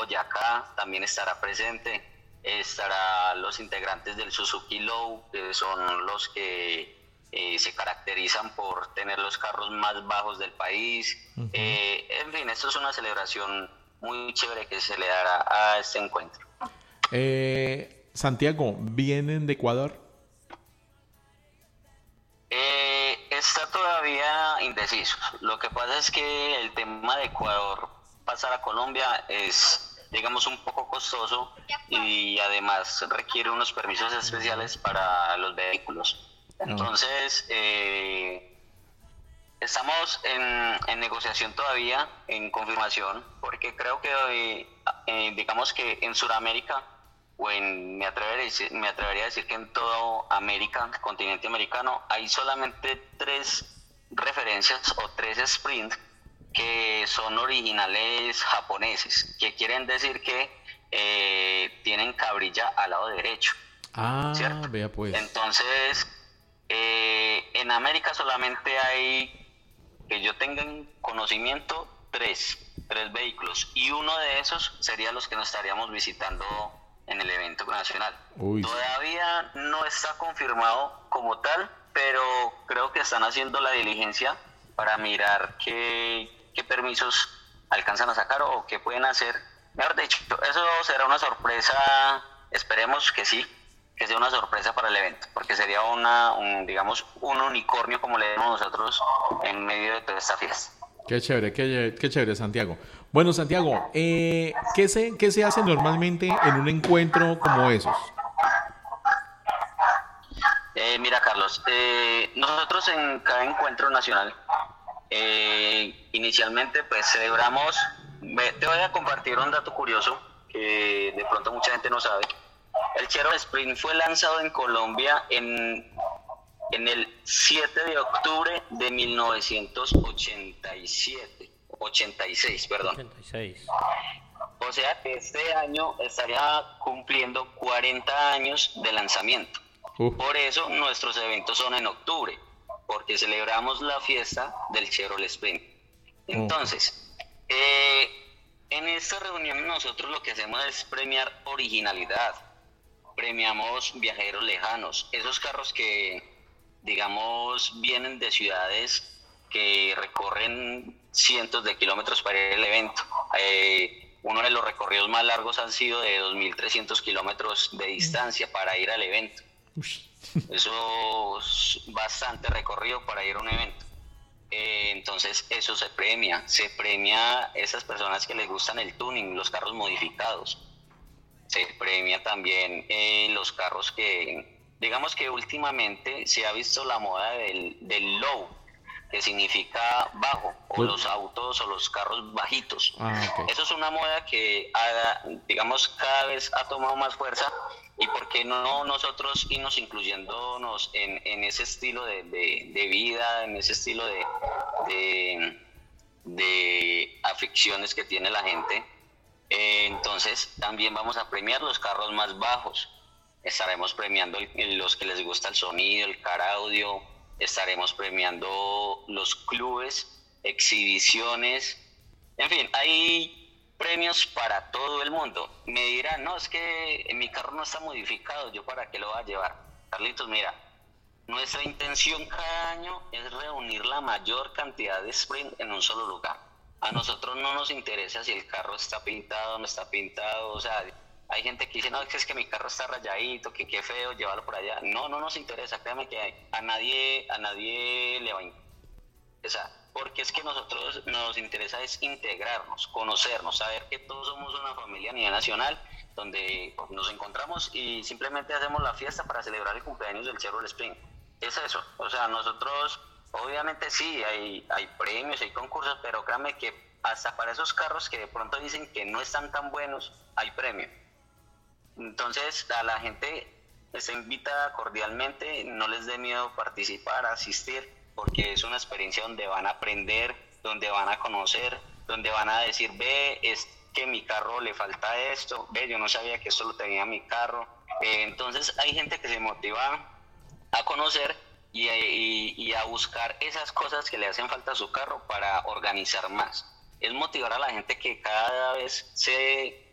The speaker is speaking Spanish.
Boyacá también estará presente, estará los integrantes del Suzuki Low, que son los que se caracterizan por tener los carros más bajos del país. Uh-huh. En fin, esto es una celebración muy chévere que se le dará a este encuentro. Santiago, ¿vienen de Ecuador? Está todavía indeciso. Lo que pasa es que el tema de Ecuador pasar a Colombia es, digamos, un poco costoso y además requiere unos permisos especiales para los vehículos. Entonces, estamos en negociación todavía, en confirmación, porque creo que, digamos que en Sudamérica, me atrevería a decir que en toda América, el continente americano, hay solamente 3 referencias o 3 sprints que son originales japoneses, que quieren decir que tienen cabrilla al lado derecho. ¿Cierto? Vea pues. Entonces, en América solamente hay, que yo tenga conocimiento, 3 vehículos, y uno de esos sería los que nos estaríamos visitando en el evento nacional. Uy. Todavía no está confirmado como tal, pero creo que están haciendo la diligencia para mirar qué permisos alcanzan a sacar o qué pueden hacer. Mejor dicho, eso será una sorpresa, esperemos que sí, que sea una sorpresa para el evento, porque sería digamos, un unicornio, como le decimos nosotros, en medio de toda esta fiesta. Qué chévere, Santiago. Bueno, Santiago, ¿qué se hace normalmente en un encuentro como esos? Mira, Carlos, nosotros en cada encuentro nacional, inicialmente pues celebramos, te voy a compartir un dato curioso que de pronto mucha gente no sabe. El Cherol Sprint fue lanzado en Colombia en el 7 de octubre de 1986, perdón. 86. O sea que este año estaría cumpliendo 40 años de lanzamiento. Por eso nuestros eventos son en octubre, porque celebramos la fiesta del Cherol Sprint. Entonces, en esta reunión nosotros lo que hacemos es premiar originalidad. Premiamos viajeros lejanos, esos carros que, digamos, vienen de ciudades que recorren cientos de kilómetros para ir al evento. Uno de los recorridos más largos han sido de 2.300 kilómetros de distancia para ir al evento. Eso es bastante recorrido para ir a un evento. Entonces eso se premia a esas personas que les gustan el tuning, los carros modificados. Se premia también los carros que, digamos que últimamente se ha visto la moda del low, que significa bajo, o los autos o los carros bajitos. Okay. Eso es una moda que, digamos, cada vez ha tomado más fuerza, y por qué no nosotros irnos incluyéndonos en ese estilo de vida, en ese estilo de aficiones que tiene la gente. Entonces también vamos a premiar los carros más bajos. Estaremos premiando los que les gusta el sonido, el car audio. Estaremos premiando los clubes, exhibiciones. En fin, hay premios para todo el mundo. Me dirán, no, es que mi carro no está modificado, ¿yo para qué lo voy a llevar? Carlitos, mira, nuestra intención cada año es reunir la mayor cantidad de sprint en un solo lugar. A nosotros no nos interesa si el carro está pintado o no está pintado. O sea, hay gente que dice, no, es que mi carro está rayadito, que qué feo, llévalo por allá. No nos interesa, créame que a nadie le va a interesar. Porque es que nosotros nos interesa es integrarnos, conocernos, saber que todos somos una familia a nivel nacional, donde nos encontramos y simplemente hacemos la fiesta para celebrar el cumpleaños del Cherol Sprint. Es eso, o sea, nosotros... Obviamente sí, hay premios, hay concursos, pero créanme que hasta para esos carros que de pronto dicen que no están tan buenos, hay premio. Entonces a la gente les invita cordialmente, no les dé miedo participar, asistir, porque es una experiencia donde van a aprender, donde van a conocer, donde van a decir, ve, es que mi carro le falta esto, ve, yo no sabía que esto lo tenía mi carro. Entonces hay gente que se motiva a conocer y a buscar esas cosas que le hacen falta a su carro para organizar más. Es motivar a la gente que cada vez se